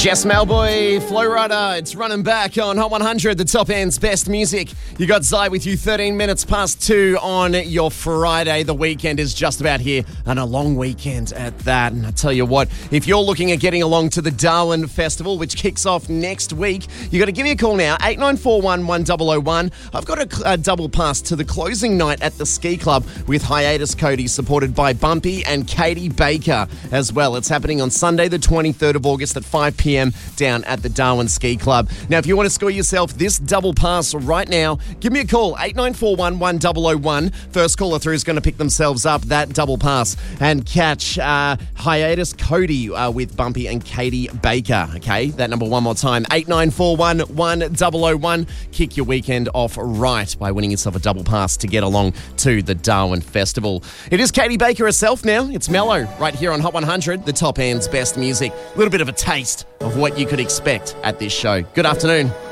Jess Malboy, Flow Rider, it's running back on Hot 100, the top end's best music. You got Zai with you 13 minutes past 2 on your Friday. The weekend is just about here, and a long weekend at that. And I tell you what, if you're looking at getting along to the Darwin Festival, which kicks off next week, you got to give me a call now, 8941 1001. I've got a double pass to the closing night at the Ski Club with Hiatus Cody, supported by Bumpy and Katie Baker as well. It's happening on Sunday, the 23rd of August at 5 p.m. down at the Darwin Ski Club. Now, if you want to score yourself this double pass right now, give me a call, 8941 1001. First caller through is going to pick themselves up that double pass and catch Hiatus Cody with Bumpy and Katie Baker. Okay, that number one more time, 8941 1001. Kick your weekend off right by winning yourself a double pass to get along to the Darwin Festival. It is Katie Baker herself now. It's Mellow right here on Hot 100, the top end's best music. A little bit of a taste of what you could expect at this show. Good afternoon.